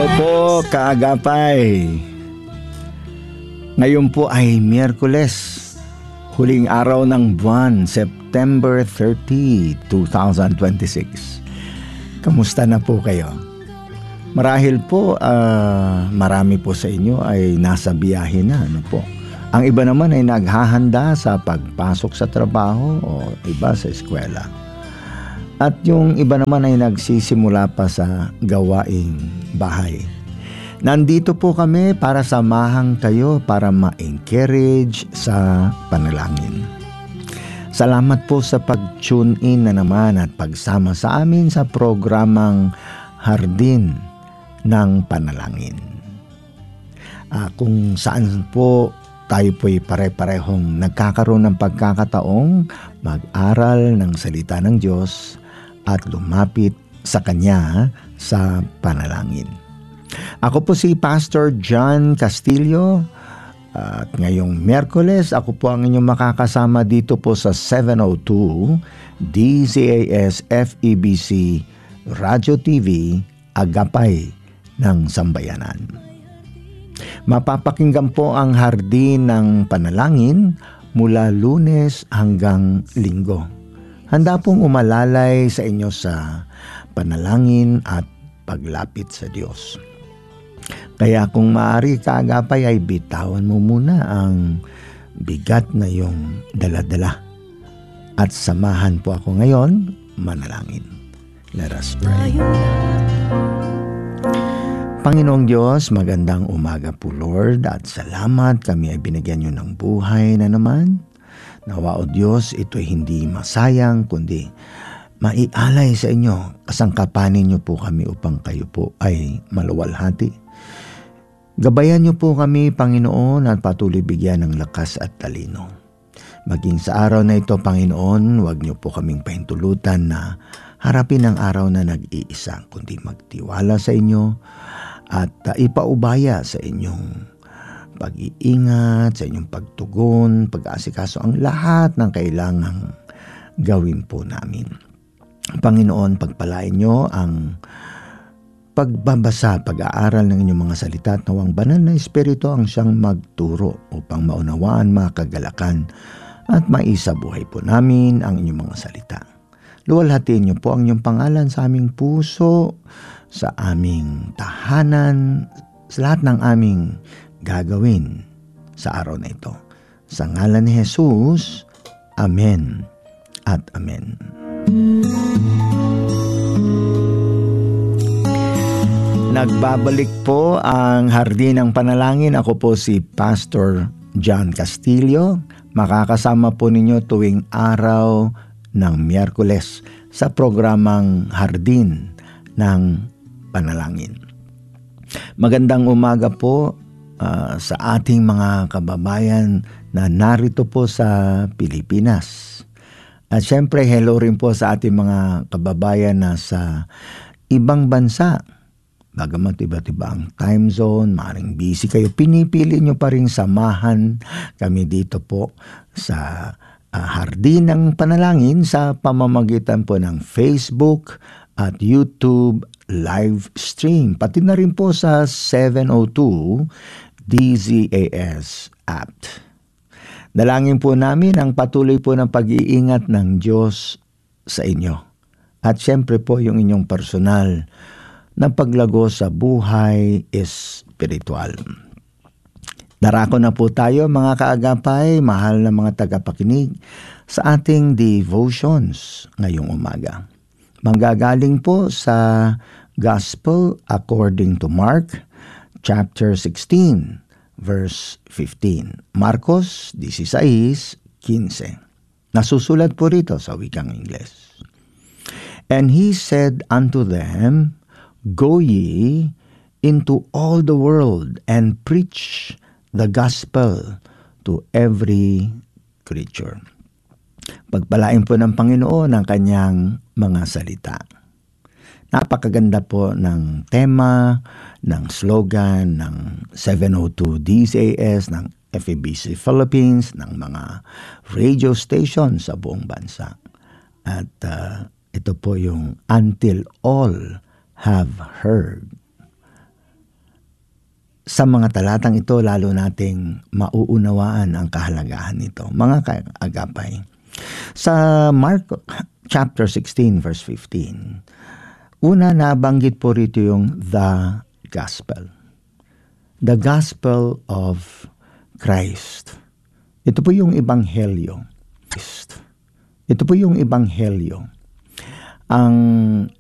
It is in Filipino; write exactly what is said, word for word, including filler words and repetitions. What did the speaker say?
Hello po, kaagapay. Ngayon po ay Miyerkules, huling araw ng buwan, September thirtieth, twenty twenty-six. Kamusta na po kayo? Marahil po, uh, marami po sa inyo ay nasa biyahe na, ano po. Ang iba naman ay naghahanda sa pagpasok sa trabaho o iba sa eskwela. At yung iba naman ay nagsisimula pa sa gawaing bahay. Nandito po kami para samahan kayo para ma-encourage sa panalangin. Salamat po sa pag-tune in na naman at pagsama sa amin sa programang Hardin ng Panalangin. Uh, kung saan po tayo po'y pare-parehong nagkakaroon ng pagkakataong mag-aral ng salita ng Diyos at lumapit sa Kanya sa panalangin. Ako po si Pastor John Castillo at ngayong Miyerkules ako po ang inyong makakasama dito po sa seven oh two D Z A S F E B C Radio T V Agapay ng Sambayanan. Mapapakinggan po ang Hardin ng Panalangin mula Lunes hanggang Linggo. Handa pong umalalay sa inyo sa panalangin at paglapit sa Diyos. Kaya kung maaari kaagapay ay bitawan mo muna ang bigat na iyong daladala. At samahan po ako ngayon manalangin. Let us pray. Panginoong Diyos, magandang umaga po Lord at salamat kami ay binigyan niyo ng buhay na naman. Nawa o Diyos, ito'y hindi masayang kundi maialay sa inyo. Kasangkapanin niyo po kami upang kayo po ay maluwalhati. Gabayan niyo po kami, Panginoon, at patuloy bigyan ng lakas at talino. Maging sa araw na ito, Panginoon, huwag niyo po kaming pahintulutan na harapin ang araw na nag-iisa, kundi magtiwala sa inyo at uh, ipaubaya sa inyong pag-iingat, sa inyong pagtugon, pag-aasikaso ang lahat ng kailangang gawin po namin. Panginoon, pagpalain niyo ang pagbabasa, pag-aaral ng inyong mga salita at nawang banal na Espiritu ang siyang magturo upang maunawaan, makagalakan at maisabuhay po namin ang inyong mga salita. Luwalhatiin niyo po ang inyong pangalan sa aming puso, sa aming tahanan, sa lahat ng aming gagawin sa araw na ito. Sa ngalan ni Jesus, Amen at Amen. Nagbabalik po ang Hardin ng Panalangin. Ako po si Pastor John Castillo. Makakasama po ninyo tuwing araw ng Miyerkules sa programang Hardin ng Panalangin. Magandang umaga po Uh, sa ating mga kababayan na narito po sa Pilipinas. At syempre, hello rin po sa ating mga kababayan na sa ibang bansa. Bagamat iba't iba ang time zone, maaaring busy kayo, pinipili nyo pa rin samahan kami dito po sa uh, Hardin ng Panalangin sa pamamagitan po ng Facebook at YouTube live stream. Pati na rin po sa seven oh two D Z A S app. Dalangin po namin ang patuloy po ng pag-iingat ng Diyos sa inyo. At syempre po yung inyong personal na paglago sa buhay espiritual. Darako na po tayo mga kaagapay, mahal na mga tagapakinig sa ating devotions ngayong umaga. Manggagaling po sa Gospel according to Mark, chapter sixteen, verse fifteen. Marcos sixteen fifteen. Nasusulat po rito sa wikang Ingles. And he said unto them, Go ye into all the world and preach the gospel to every creature. Pagpalain po ng Panginoon ang kanyang mga salita. Napakaganda po ng tema, ng slogan, ng seven oh two D Z A S, ng F E B C Philippines, ng mga radio station sa buong bansa. At uh, ito po yung until all have heard. sa mga talatang ito, lalo nating mauunawaan ang kahalagahan nito. Mga kaagapay, sa Mark chapter sixteen verse fifteen, una nabanggit po rito yung the gospel. The gospel of Christ. Ito po yung ebanghelyo. Ito po yung ebanghelyo. Ang